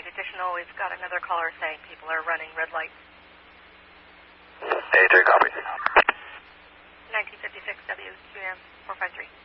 additional. We've got another caller saying people are running red lights. 83, copy. 1956 WQM 453.